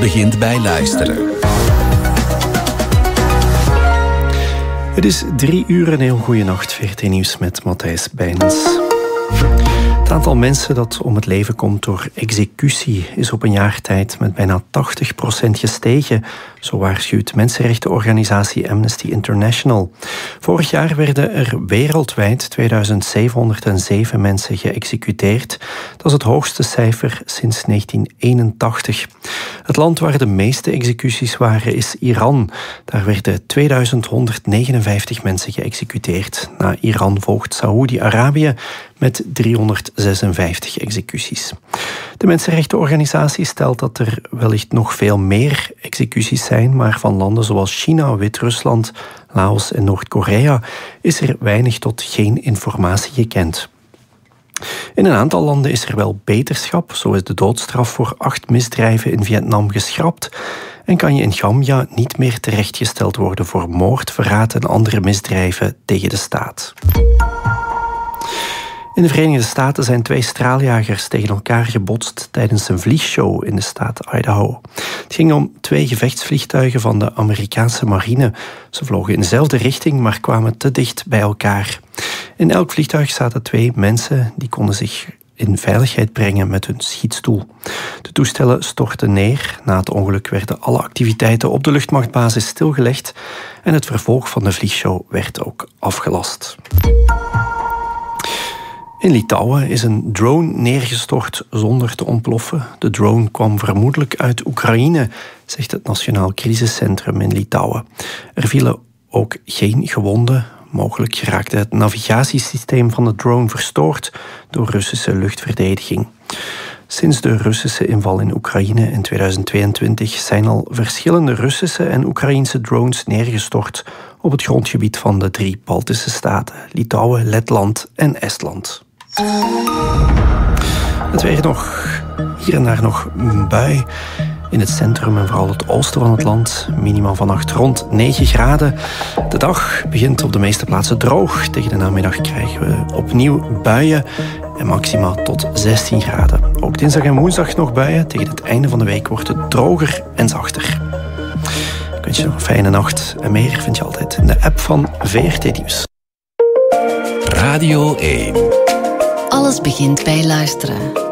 begint bij luisteren. Het is 3 uur, een heel goede nacht. VRT Nieuws met Matthijs Bijns. Het aantal mensen dat om het leven komt door executie is op een jaar tijd met bijna 80% gestegen. Zo waarschuwt mensenrechtenorganisatie Amnesty International. Vorig jaar werden er wereldwijd 2707 mensen geëxecuteerd. Dat is het hoogste cijfer sinds 1981. Het land waar de meeste executies waren is Iran. Daar werden 2159 mensen geëxecuteerd. Na Iran volgt Saoedi-Arabië met 356 executies. De mensenrechtenorganisatie stelt dat er wellicht nog veel meer executies zijn, maar van landen zoals China, Wit-Rusland, Laos en Noord-Korea is er weinig tot geen informatie gekend. In een aantal landen is er wel beterschap. Zo is de doodstraf voor 8 misdrijven in Vietnam geschrapt en kan je in Gambia niet meer terechtgesteld worden voor moord, verraad en andere misdrijven tegen de staat. In de Verenigde Staten zijn 2 straaljagers tegen elkaar gebotst tijdens een vliegshow in de staat Idaho. Het ging om 2 gevechtsvliegtuigen van de Amerikaanse marine. Ze vlogen in dezelfde richting, maar kwamen te dicht bij elkaar. In elk vliegtuig zaten 2 mensen die konden zich in veiligheid brengen met hun schietstoel. De toestellen stortten neer. Na het ongeluk werden alle activiteiten op de luchtmachtbasis stilgelegd en het vervolg van de vliegshow werd ook afgelast. In Litouwen is een drone neergestort zonder te ontploffen. De drone kwam vermoedelijk uit Oekraïne, zegt het Nationaal Crisiscentrum in Litouwen. Er vielen ook geen gewonden. Mogelijk geraakte het navigatiesysteem van de drone verstoord door Russische luchtverdediging. Sinds de Russische inval in Oekraïne in 2022 zijn al verschillende Russische en Oekraïense drones neergestort op het grondgebied van de 3 Baltische staten, Litouwen, Letland en Estland. Het weer nog, hier en daar nog een bui in het centrum en vooral het oosten van het land. Minimaal vannacht rond 9 graden. De dag begint op de meeste plaatsen droog. Tegen de namiddag krijgen we opnieuw buien en maximaal tot 16 graden. Ook dinsdag en woensdag nog buien. Tegen het einde van de week wordt het droger en zachter. Ik wens je nog een fijne nacht. En meer vind je altijd in de app van VRT Nieuws. Radio 1. Alles begint bij luisteren.